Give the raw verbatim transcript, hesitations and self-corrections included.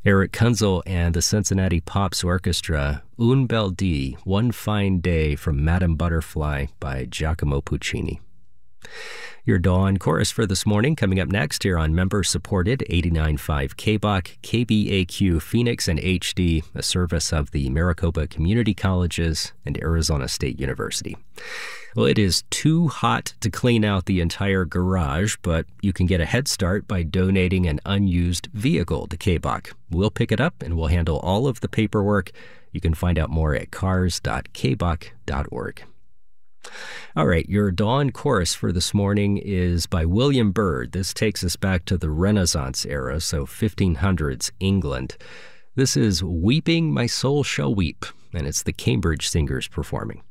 Eric Kunzel and the Cincinnati Pops Orchestra, Un bel dì, One Fine Day from Madame Butterfly by Giacomo Puccini. Your Dawn Chorus for this morning coming up next here on member-supported eighty-nine point five K B O C, K B A Q Phoenix and H D, a service of the Maricopa Community Colleges and Arizona State University. Well, it is too hot to clean out the entire garage, but you can get a head start by donating an unused vehicle to K B O C. We'll pick it up and we'll handle all of the paperwork. You can find out more at cars dot k b o c dot org. All right, your Dawn Chorus for this morning is by William Byrd. This takes us back to the Renaissance era, so fifteen hundreds England. This is Weeping My Soul Shall Weep, and it's the Cambridge Singers performing.